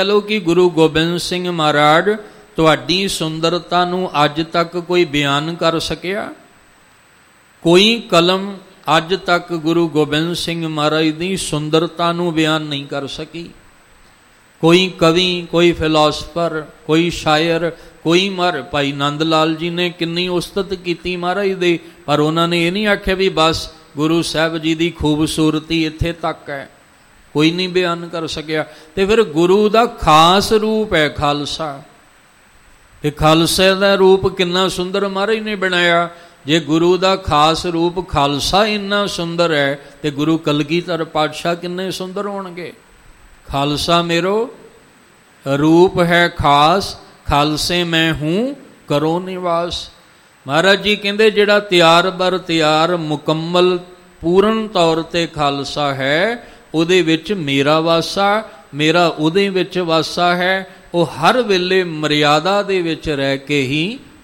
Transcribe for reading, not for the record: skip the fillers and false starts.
ਲਓ ਕਿ ਗੁਰੂ ਗੋਬਿੰਦ ਸਿੰਘ ਮਹਾਰਾਜ ਤੁਹਾਡੀ ਸੁੰਦਰਤਾ ਨੂੰ ਅੱਜ ਤੱਕ ਕੋਈ ਬਿਆਨ ਕਰ ਸਕਿਆ? ਕੋਈ ਕਲਮ ਅੱਜ ਤੱਕ ਗੁਰੂ ਗੋਬਿੰਦ ਸਿੰਘ ਮਹਾਰਾਜ ਦੀ ਸੁੰਦਰਤਾ ਨੂੰ ਬਿਆਨ ਨਹੀਂ ਕਰ ਸਕੀ। ਕੋਈ ਕਵੀ, ਕੋਈ ਫਿਲਾਸਫਰ, ਕੋਈ ਸ਼ਾਇਰ, ਕੋਈ ਭਾਈ ਨੰਦ ਲਾਲ ਜੀ ਨੇ ਕਿੰਨੀ ਉਸਤਤ ਕੀਤੀ ਮਹਾਰਾਜ ਦੇ, ਪਰ ਉਹਨਾਂ ਨੇ ਇਹ ਨਹੀਂ ਆਖਿਆ ਵੀ ਬਸ ਗੁਰੂ ਸਾਹਿਬ ਜੀ ਦੀ ਖੂਬਸੂਰਤੀ ਇੱਥੇ ਤੱਕ ਹੈ। ਕੋਈ ਨਹੀਂ ਬਿਆਨ ਕਰ ਸਕਿਆ। ਤੇ ਫਿਰ ਗੁਰੂ ਦਾ ਖਾਸ ਰੂਪ ਹੈ ਖਾਲਸਾ। ਇਹ ਖਾਲਸੇ ਦਾ ਰੂਪ ਕਿੰਨਾ ਸੁੰਦਰ ਮਹਾਰਾਜ ਨੇ ਬਣਾਇਆ। ਜੇ ਗੁਰੂ ਦਾ ਖਾਸ ਰੂਪ ਖਾਲਸਾ ਇੰਨਾ ਸੁੰਦਰ ਹੈ ਤੇ ਗੁਰੂ ਕਲਗੀਧਰ ਪਾਤਸ਼ਾਹ ਕਿੰਨੇ ਸੁੰਦਰ ਹੋਣਗੇ। ਖਾਲਸਾ ਮੇਰੋ ਰੂਪ ਹੈ ਖਾਸ, ਖਾਲਸੇ ਮੈਂ ਹੂੰ ਕਰੋ ਨਿਵਾਸ। ਮਹਾਰਾਜ ਜੀ ਕਹਿੰਦੇ ਜਿਹੜਾ ਤਿਆਰ ਬਰ ਤਿਆਰ ਮੁਕੰਮਲ ਪੂਰਨ ਤੌਰ ਤੇ ਖਾਲਸਾ ਹੈ, ਉਹਦੇ ਵਿੱਚ ਮੇਰਾ ਵਾਸਾ, ਮੇਰਾ ਉਹਦੇ ਵਿੱਚ ਵਾਸਾ ਹੈ। ਉਹ ਹਰ ਵੇਲੇ ਮਰਿਆਦਾ ਦੇ ਵਿੱਚ ਰਹਿ ਕੇ ਹੀ